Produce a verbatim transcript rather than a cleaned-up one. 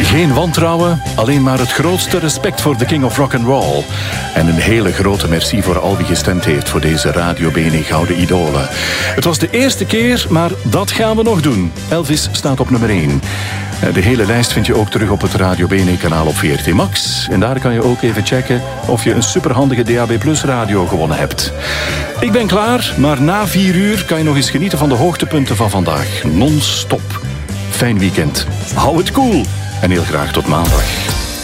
Geen wantrouwen, alleen maar het grootste respect voor de King of Rock'n'Roll. En een hele grote merci voor al wie gestemd heeft voor deze Radio B N Gouden Idolen. Het was de eerste keer, maar dat gaan we nog doen. Elvis staat op nummer één. De hele lijst vind je ook terug op het Radio B N kanaal op V R T Max. En daar kan je ook even checken of je een superhandige D A B Plus radio gewonnen hebt. Ik ben klaar, maar na vier uur kan je nog eens genieten van de hoogtepunten van vandaag. Non-stop. Fijn weekend. Hou het cool. En heel graag tot maandag.